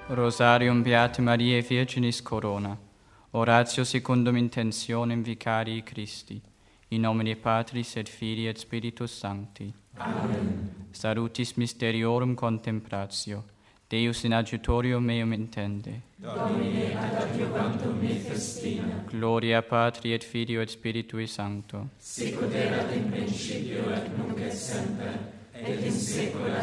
Rosarium Beate Mariae Virginis Corona. Oratio secundum intentionem Vicarii Christi. In nomine Patris et Filii et Spiritus Sancti. Amen. Salutis mysteriorum contemplatio. Deus in adjutorium meum intende. Domine ad adjuvantum me festina. Gloria Patri et Filio et Spiritui Sancto. Sicut erat in principio et nunc et semper, et in saecula